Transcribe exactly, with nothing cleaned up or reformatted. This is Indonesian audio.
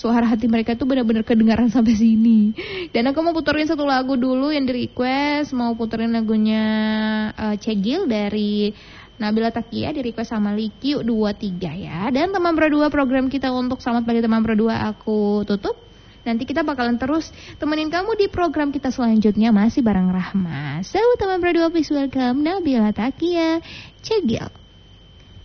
suara hati mereka tuh benar-benar kedengaran sampai sini. Dan aku mau puterin satu lagu dulu yang di request, mau puterin lagunya uh, Cegil dari Nabila Takia, di request sama Likyu dua tiga ya. Dan teman berdua, program kita untuk Selamat Pagi Teman Berdua aku tutup. Nanti kita bakalan terus temenin kamu di program kita selanjutnya, masih bareng Rahma. So teman berdua, please welcome Nabila Takia, Cegil.